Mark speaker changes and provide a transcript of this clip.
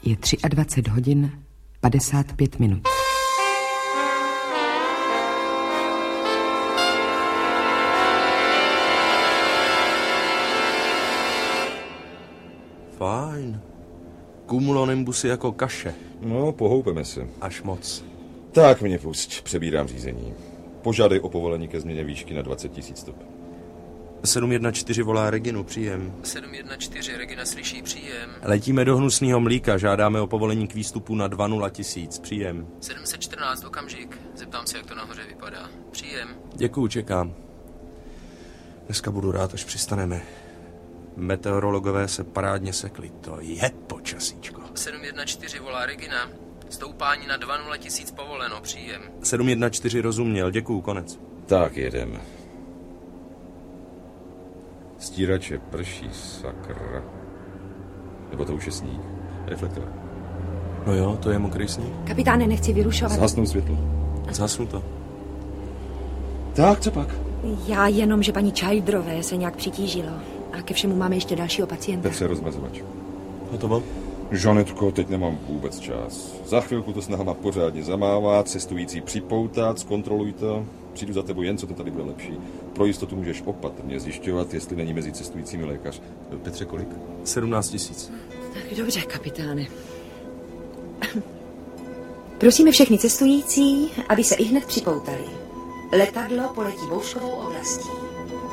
Speaker 1: Je 23 hodin 55 minut.
Speaker 2: Fajn. Cumulonimbusy jako kaše.
Speaker 3: No, pohoupeme se.
Speaker 2: Až moc.
Speaker 3: Tak mě pusť, přebírám řízení. Požádej o povolení ke změně výšky na 20 000 stop.
Speaker 2: 714 volá Reginu, příjem.
Speaker 4: 714, Regina slyší, příjem.
Speaker 2: Letíme do Hnusného Mlýka, žádáme o povolení k výstupu na 20 000, příjem.
Speaker 4: 714, okamžik. Zeptám se, jak to nahoře vypadá. Příjem.
Speaker 2: Děkuju, čekám. Dneska budu rád, až přistaneme. Meteorologové se parádně sekli, to je počasíčko.
Speaker 4: 714, volá Regina. Stoupání na 20 000 povoleno, příjem.
Speaker 2: 714 rozuměl, děkuju, konec.
Speaker 3: Tak jedem. Stírače prší, sakra. Nebo to už je sníh. Reflektor.
Speaker 2: No jo, to je mokrý sníh.
Speaker 5: Kapitáne, nechci vyrušovat.
Speaker 3: Zhasnou světlo.
Speaker 2: Zhasnu to.
Speaker 3: Tak, co pak?
Speaker 5: Já jenom, že paní Childrové se nějak přitížilo. A ke všemu máme ještě dalšího pacienta.
Speaker 3: Petře, rozmazovač.
Speaker 2: Hotovo?
Speaker 3: Žanetko, teď nemám vůbec čas. Za chvilku to s nohama pořádně zamává, cestující připoutat, zkontroluj to. Přijdu za tebou jen, co to tady bude lepší. Pro jistotu můžeš opatrně zjišťovat, jestli není mezi cestujícími lékař. Petře, kolik?
Speaker 2: 17 000.
Speaker 5: Tak dobře, kapitáne. Prosíme všechny cestující, aby se ihned připoutali. Letadlo poletí bouřkovou oblastí.